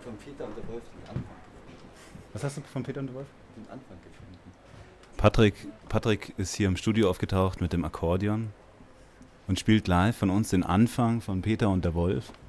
von Peter und der Wolf den Anfang gefunden. Was hast du von Peter und der Wolf? Den Anfang gefunden. Patrick ist hier im Studio aufgetaucht mit dem Akkordeon und spielt live von uns den Anfang von Peter und der Wolf.